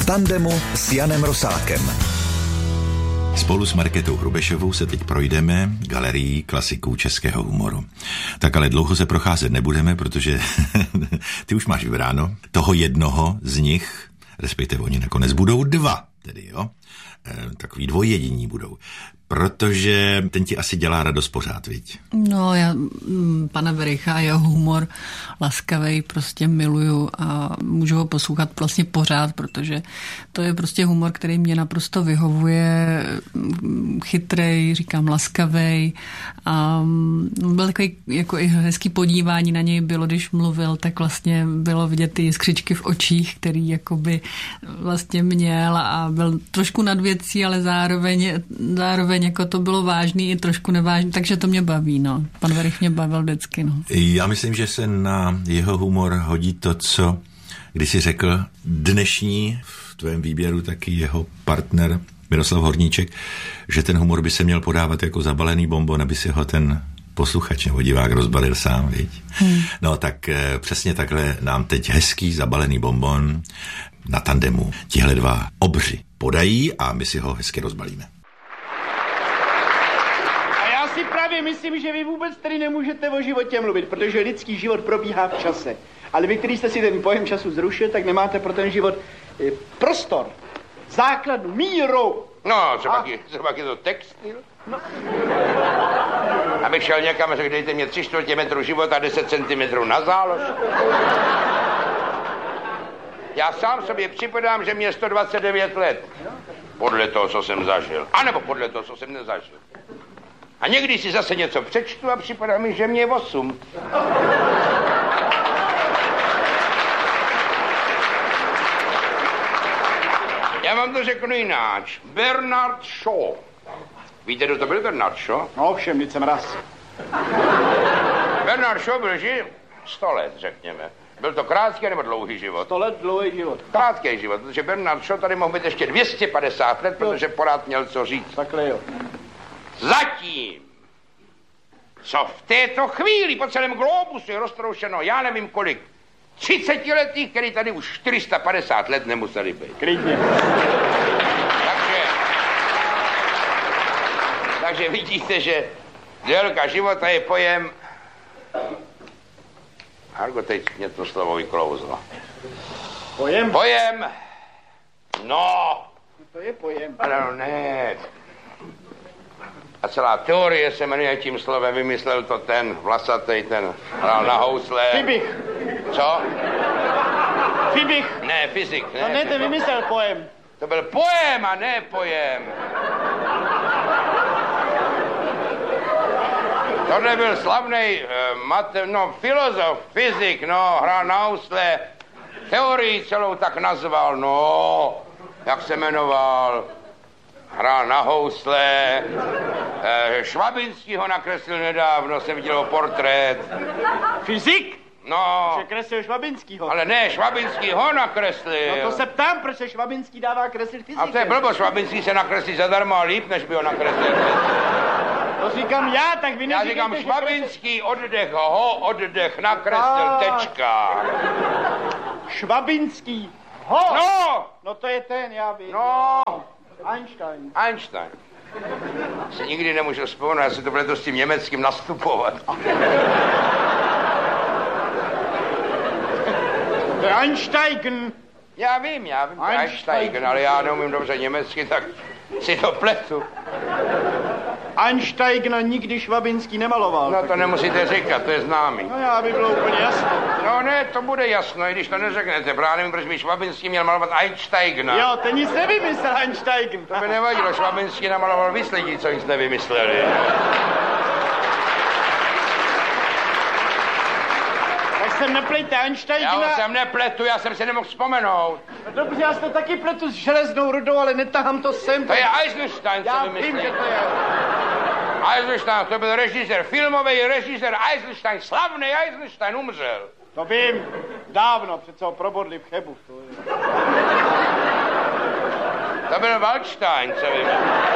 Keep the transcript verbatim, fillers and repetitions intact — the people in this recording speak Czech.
v tandemu s Janem Rosákem. Spolu s Markétou Hrubešovou se teď projdeme galerií klasiků českého humoru. Tak ale dlouho se procházet nebudeme, protože ty už máš vybráno toho jednoho z nich, respektive oni nakonec budou dva, tedy jo, e, takový dvojjediní budou. Protože ten ti asi dělá radost pořád, viď? No, já pana Wericha a jeho humor laskavej prostě miluju a můžu ho poslouchat vlastně pořád, protože to je prostě humor, který mě naprosto vyhovuje, chytrej, říkám laskavej a byl takový jako i hezký podívání na něj bylo, když mluvil, tak vlastně bylo vidět ty jiskřičky v očích, který jakoby vlastně měl a byl trošku nad věcí, ale zároveň, zároveň jako to bylo vážný i trošku nevážný, takže to mě baví, no. Pan Werich mě bavil vždycky, no. Já myslím, že se na jeho humor hodí to, co když jsi řekl dnešní v tvém výběru taky jeho partner Miroslav Horníček, že ten humor by se měl podávat jako zabalený bonbon, aby si ho ten posluchač nebo divák rozbalil sám, viď? Hmm. No tak e, přesně takhle nám teď hezký zabalený bonbon na tandemu tihle dva obři podají a my si ho hezky rozbalíme. Si právě myslím, že vy vůbec tady nemůžete o životě mluvit, protože lidský život probíhá v čase. Ale vy, který jste si ten pojem času zrušil, tak nemáte pro ten život eh, prostor, základ, míru. No, třeba, a... je, třeba je to textil. No. Abych šel někam a řekl, dejte mě tři čtvrtě metru života, deset centimetrů na zálož. Já sám sobě připadám, že mě je sto dvacet devět let. Podle toho, co jsem zažil. A nebo podle toho, co jsem nezažil. A někdy si zase něco přečtu a připadá mi, že mě je osm. Já vám to řeknu jináč. Bernard Shaw. Víte, kdo to byl Bernard Shaw? No ovšem, víc jsem raz. Bernard Shaw byl živ sto let, řekněme. Byl to krátký nebo dlouhý život? Sto let dlouhý život. Krátký život, protože Bernard Shaw tady mohl být ještě dvě stě padesát let, protože pořád měl co říct. Takhle jo. Zatím, co v této chvíli po celém globusu je roztroušeno, já nevím kolik, třicetiletých, který tady už čtyři sta padesát let nemuseli být. Klidně. Takže, takže vidíte, že délka života je pojem... Hargo, teď mě to slovo vyklouzlo. Pojem? Pojem, no. To je pojem. No ne. A celá teorie se jmenuje tím slovem, vymyslel to ten vlasatej, ten hrál na housle. Fibich. Co? Fibich. Ne, fyzik, ne. No ne, ten vymyslel pojem. To byl pojem a ne pojem. Tohle byl slavnej uh, mate, no, filozof, fyzik, no, hrál na housle. Teorii celou tak nazval, no, jak se jmenoval. Hrál na housle, Švabinský ho nakreslil nedávno, jsem viděl ho portrét. Fyzik? No. Že kreslil Švabinskýho. Ale ne, Švabinský ho nakreslil. No to se ptám, proč se Švabinský dává kreslit fyzikem. A to je blbo, Švabinský se nakreslí zadarmo a líp, než by ho nakreslil. To říkám já, tak vy Já říkám Švabinský, oddech ho, oddech, nakreslil, tečka. Švabinský, ho. No. No to je ten, já vím. No. Einstein. Einstein. Si nikdy nemůžu vzpomenout, já si to bude to s tím německým nastupovat. To je Einsteigen. Já vím, já vím, Einstein. Einsteigen, ale já neumím dobře německy, tak si to pletu. Einsteigna nikdy Švabinský nemaloval. No to nemusíte říkat, to je známý. No já by bylo úplně jasno. No ne, to bude jasno, i když to neřeknete. Právě nevím, proč by Švabinský měl malovat Einsteigna. Jo, ten nic nevymyslel Einsteigen. To by nevadilo, Švabinský namaloval víc lidí, co nic nevymysleli. Tak jsem neplejte Einsteigna. Já ho jsem nepletu, já jsem si nemohl vzpomenout. No dobře, já to taky pletu s železnou rudou, ale netahám to sem. To je Eisenstein, co já vymyslí. vím, že to je. Eisenstein, to byl režisér, filmový režisér Eisenstein, slavný Eisenstein umřel. To vím, dávno, přece ho probodli v Chebu. To byl Waldstein, co vím.